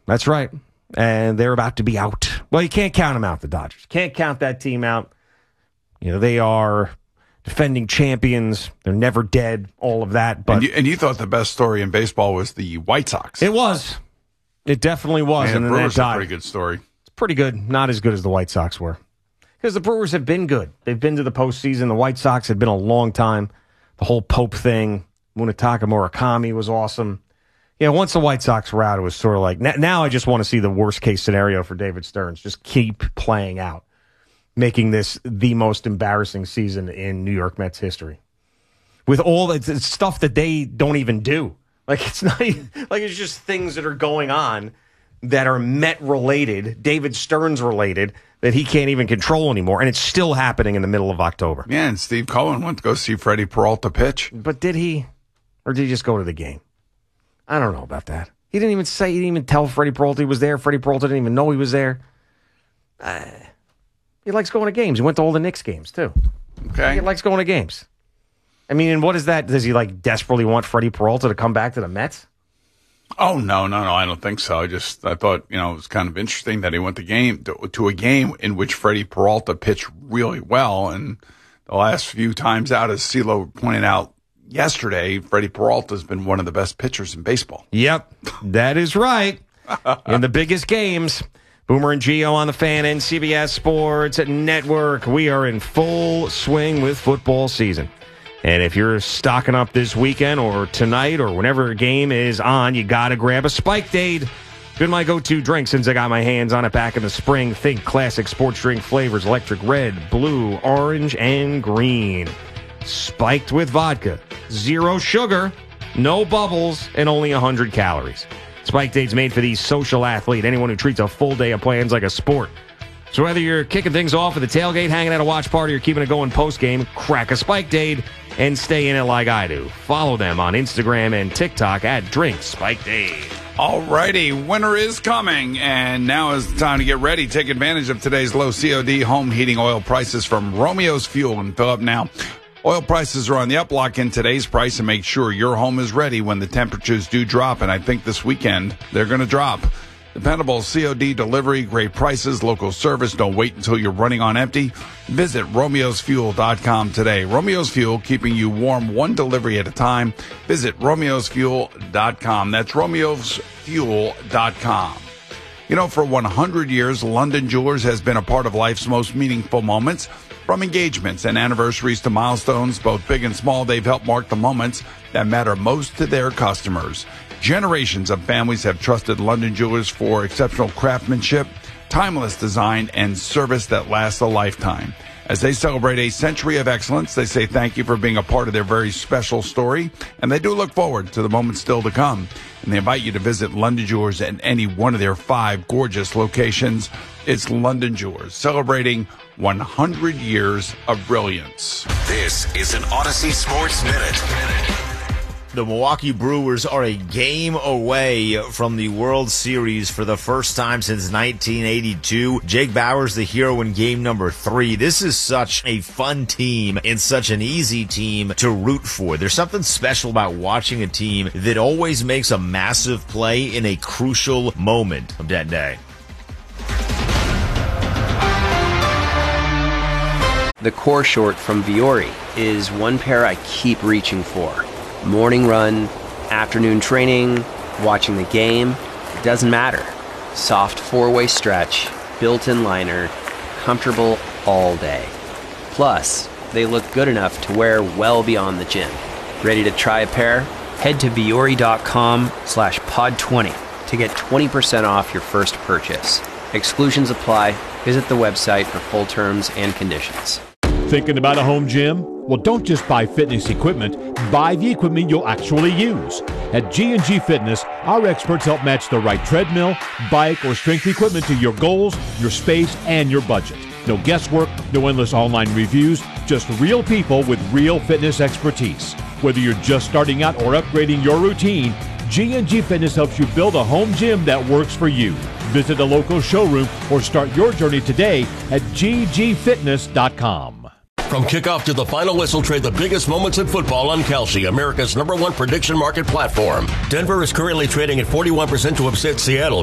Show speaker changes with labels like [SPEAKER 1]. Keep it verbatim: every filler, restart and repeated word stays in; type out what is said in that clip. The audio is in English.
[SPEAKER 1] That's right. And they're about to be out. Well, you can't count them out, the Dodgers. Can't count that team out. You know, they are defending champions. They're never dead, all of that. But
[SPEAKER 2] and you, and you thought the best story in baseball was the White Sox.
[SPEAKER 1] It was. It definitely was.
[SPEAKER 2] Man,
[SPEAKER 1] and
[SPEAKER 2] the
[SPEAKER 1] then
[SPEAKER 2] Brewers
[SPEAKER 1] that
[SPEAKER 2] are a
[SPEAKER 1] died.
[SPEAKER 2] pretty good story.
[SPEAKER 1] It's pretty good. Not as good as the White Sox were. Because the Brewers have been good. They've been to the postseason. The White Sox had been a long time. The whole Pope thing. Munetaka Murakami was awesome. Yeah, once the White Sox were out, it was sort of like, now I just want to see the worst-case scenario for David Stearns. Just keep playing out, making this the most embarrassing season in New York Mets history. With all the stuff that they don't even do. Like, it's not even, like it's just things that are going on that are Met-related, David Stearns-related, that he can't even control anymore, and it's still happening in the middle of October.
[SPEAKER 2] Yeah, and Steve Cohen went to go see Freddie Peralta pitch.
[SPEAKER 1] But did he? Or did he just go to the game? I don't know about that. He didn't even say, he didn't even tell Freddie Peralta he was there. Freddie Peralta didn't even know he was there. Uh, he likes going to games. He went to all the Knicks games, too.
[SPEAKER 2] Okay.
[SPEAKER 1] He likes going to games. I mean, and what is that? Does he, like, desperately want Freddie Peralta to come back to the Mets?
[SPEAKER 2] Oh, no, no, no, I don't think so. I just, I thought, you know, it was kind of interesting that he went to game to, to a game in which Freddie Peralta pitched really well. And the last few times out, as CeeLo pointed out yesterday, Freddie Peralta has been one of the best pitchers in baseball.
[SPEAKER 1] Yep, that is right. In the biggest games. Boomer and Gio on the Fan and C B S Sports Network. We are in full swing with football season. And if you're stocking up this weekend or tonight or whenever a game is on, you got to grab a Spiked-Aid. Been my go-to drink since I got my hands on it back in the spring. Think classic sports drink flavors, electric red, blue, orange, and green. Spiked with vodka. Zero sugar, no bubbles, and only one hundred calories. Spiked-Aid's made for the social athlete, anyone who treats a full day of plans like a sport. So whether you're kicking things off at the tailgate, hanging at a watch party, or keeping it going post-game, crack a Spiked-Aid and stay in it like I do. Follow them on Instagram and TikTok at Drink Spiked-Aid.
[SPEAKER 2] Alrighty, winter is coming, and now is the time to get ready. Take advantage of today's low C O D home heating oil prices from Romeo's Fuel and fill up now. Oil prices are on the up. Lock in today's price and make sure your home is ready when the temperatures do drop, and I think this weekend they're going to drop. Dependable C O D delivery, great prices, local service. Don't wait until you're running on empty. Visit romeos fuel dot com today. Romeo's Fuel, keeping you warm one delivery at a time. Visit romeos fuel dot com. That's romeos fuel dot com. You know, for one hundred years, London Jewelers has been a part of life's most meaningful moments. From engagements and anniversaries to milestones, both big and small, they've helped mark the moments that matter most to their customers. Generations of families have trusted London Jewelers for exceptional craftsmanship, timeless design, and service that lasts a lifetime. As they celebrate a century of excellence, they say thank you for being a part of their very special story, and they do look forward to the moments still to come. And they invite you to visit London Jewelers at any one of their five gorgeous locations. It's London Jewelers, celebrating one hundred years of brilliance.
[SPEAKER 3] This is an Odyssey Sports Minute.
[SPEAKER 4] The Milwaukee Brewers are a game away from the World Series for the first time since nineteen eighty-two. Jake Bauers, the hero in game number three. This is such a fun team and such an easy team to root for. There's something special about watching a team that always makes a massive play in a crucial moment of that day.
[SPEAKER 5] The core short from Vuori is one pair I keep reaching for. Morning run, afternoon training, watching the game, it doesn't matter. Soft four-way stretch, built-in liner, comfortable all day. Plus, they look good enough to wear well beyond the gym. Ready to try a pair? Head to vuori.com slash pod 20 to get twenty percent off your first purchase. Exclusions apply. Visit the website for full terms and conditions.
[SPEAKER 6] Thinking about a home gym? Well, don't just buy fitness equipment. Buy the equipment you'll actually use. At G and G Fitness, our experts help match the right treadmill, bike, or strength equipment to your goals, your space, and your budget. No guesswork, no endless online reviews, just real people with real fitness expertise. Whether you're just starting out or upgrading your routine, G and G Fitness helps you build a home gym that works for you. Visit a local showroom or start your journey today at g g fitness dot com.
[SPEAKER 7] From kickoff to the final whistle, trade the biggest moments in football on Kalshi, America's number one prediction market platform. Denver is currently trading at forty-one percent to upset Seattle.